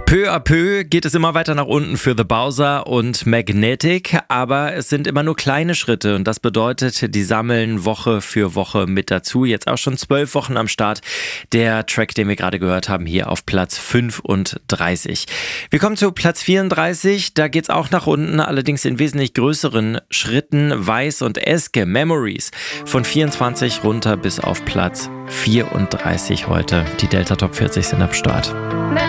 Peu à peu geht es immer weiter nach unten für The Bowser und Magnetic, aber es sind immer nur kleine Schritte und das bedeutet, die sammeln Woche für Woche mit dazu. Jetzt auch schon 12 Wochen am Start. Der Track, den wir gerade gehört haben, hier auf Platz 35. Wir kommen zu Platz 34, da geht's auch nach unten, allerdings in wesentlich größeren Schritten. Weiß und Eske, Memories, von 24 runter bis auf Platz 34 heute. Die Delta Top 40 sind am Start.